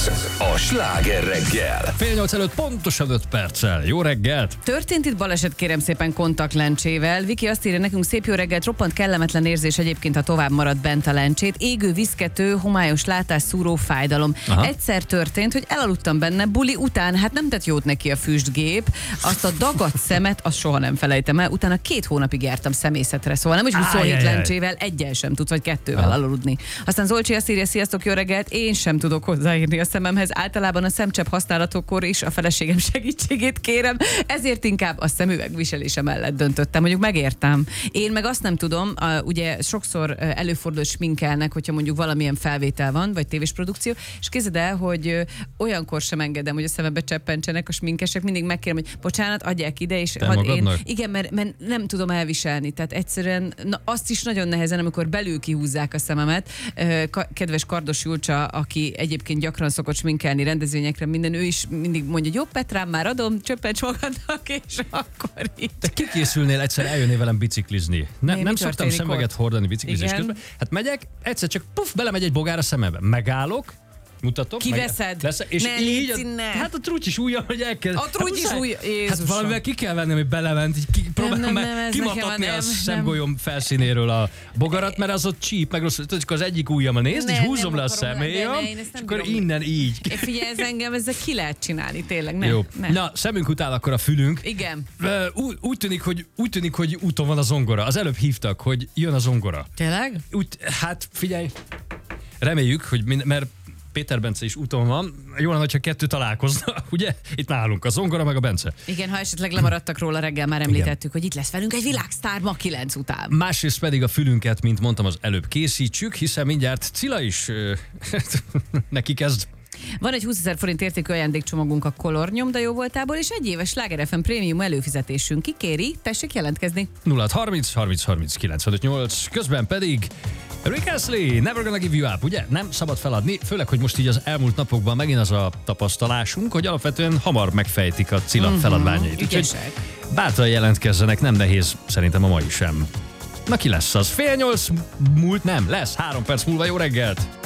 Ez a Sláger reggel. Fél 8 előtt pontosan 5 perccel. Jó reggelt! Történt itt baleset, kérem szépen, kontaktlencsével. Viki azt írja nekünk, szép jó reggelt, roppant kellemetlen érzés egyébként, ha tovább marad bent a lencsét. Égő, viszkető, homályos látás, szúró fájdalom. Aha. Egyszer történt, hogy elaludtam benne, buli után, hát nem tett jót neki a füstgép, azt a dagadt szemet, azt soha nem felejtem el, utána 2 hónapig jártam szemészetre, szóval nem, hogy 27 lencsével, egyel sem tudsz, vagy 2-vel aludni. Aztán Zolcsi azt írja, sziasztok, jó reggelt, én sem tudok hozzáírni a szememhez, általában a szemcsepp használatkor is a feleségem segítségét kérem, ezért inkább a szemüveg viselése mellett döntöttem, mondjuk megértem. Én meg azt nem tudom, ugye sokszor előfordul sminkelnek, hogyha mondjuk valamilyen felvétel van, vagy tévésprodukció, és képzeld el, hogy olyankor sem engedem, hogy a szemembe cseppentsenek a sminkesek, mindig megkérem, hogy bocsánat, adják ide, és igen, mert nem tudom elviselni, tehát egyszerűen azt is nagyon nehezen, amikor belül kihúzzák a szememet. Kedves Kardos Julcsa, aki egyébként gyakran szokott sminkelni rendezvényekre, minden, ő is mindig mondja, jó Petrám, már adom, csöppents magadnak, és akkor így. Te kikészülnél egyszer, eljönnél velem biciklizni. Nem szoktam szemüveget hordani biciklizés közben. Hát megyek, egyszer csak belemegy egy bogár a szemembe. Megállok, mutatom. Kiveszed? És ne, így, ne. hát a trutyis ujjam, hogy elkezd. A trutyis ujjam, Jézusom. Hát valamivel ki kell vennem, hogy belement, így próbálom meg kimatatni a szemgolyom felszínéről a bogarat, mert az ott csíp, meg rossz, tudod, az egyik ujjammal nézd, és húzom le a személyem, és akkor innen így. Figyelj, ez engem, ezzel ki lehet csinálni, tényleg, nem. Jó. Nem. Na, szemünk után akkor a fülünk. Igen. Úgy tűnik, hogy úton van a zongora. Az előbb hívtak, hogy jön a zongora. Tényleg? Hát figyelj, reméljük, hogy mert Péter Bence is úton van. Jó lenne, hogyha 2 találkozna, ugye? Itt nálunk a zongora meg a Bence. Igen, ha esetleg lemaradtak róla, reggel már említettük, hogy itt lesz velünk egy világsztár ma 9 után. Másrészt pedig a fülünket, mint mondtam, az előbb készítsük, hiszen mindjárt Cilla is neki kezd. Van egy 20 000 forint értékű ajándékcsomagunk a Color nyomda jó voltából, és egy éves Sláger FM prémium előfizetésünk. Ki kéri? Tessék jelentkezni. 0630 30 30 95 8. Közben pedig Rick Astley, Never Gonna Give You Up, ugye? Nem szabad feladni, főleg, hogy most így az elmúlt napokban megint az a tapasztalásunk, hogy alapvetően hamar megfejtik a Cilla feladványait. Ügyesek. Bátran jelentkezzenek, nem nehéz, szerintem a mai sem. Na ki lesz az? 7:30 múlt? Nem, lesz. 3 perc múlva, jó reggelt!